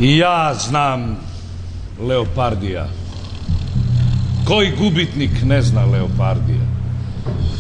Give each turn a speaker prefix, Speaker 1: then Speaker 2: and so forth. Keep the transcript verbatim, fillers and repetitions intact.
Speaker 1: I ja znam Leopardija. Koji gubitnik ne zna Leopardija?